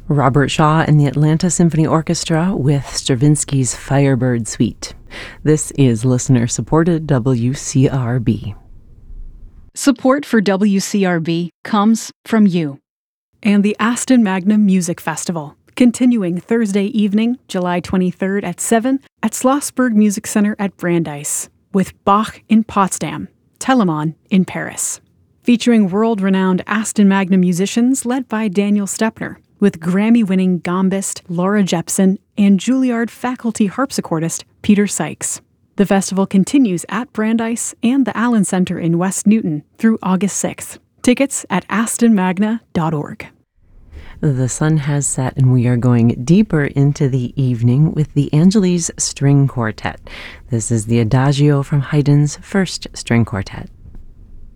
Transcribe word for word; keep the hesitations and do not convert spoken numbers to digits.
Robert Shaw and the Atlanta Symphony Orchestra with Stravinsky's Firebird Suite. This is listener-supported W C R B. Support for W C R B comes from you. And the Aston Magna Music Festival, continuing Thursday evening, July twenty-third at seven at Schlossberg Music Center at Brandeis, with Bach in Potsdam, Telemann in Paris. Featuring world-renowned Aston Magna musicians led by Daniel Stepner, with Grammy-winning gambist Laura Jepson and Juilliard faculty harpsichordist Peter Sykes. The festival continues at Brandeis and the Allen Center in West Newton through August sixth. Tickets at aston magna dot org. The sun has set and we are going deeper into the evening with the Angeles String Quartet. This is the Adagio from Haydn's First String Quartet.